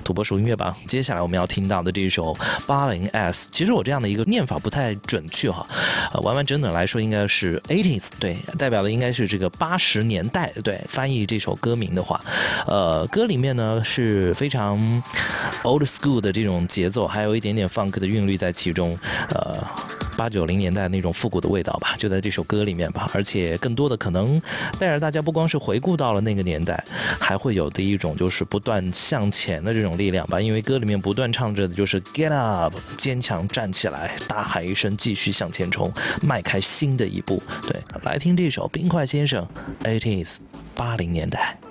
土拨鼠音乐榜。接下来我们要听到的这一首 80s， 其实我这样的一个念法不太准确哈，完整的来说应该是 80s， 对，代表的应该是这个80年代，对，翻译这首歌名的话，歌里面呢是非常 old school 的这种节奏，还有一点点 funk 的韵律在其中，80、90年代那种复古的味道吧，就在这首歌里面吧，而且更多的可能带着大家不光是回顾到了那个年代，还会有的一种就是不断向前的这种力量吧，因为歌里面不断唱着的就是 get up， 坚强站起来，大喊一声继续向前冲，迈开新的一步。对，来听这首冰块先生 80s 80年代。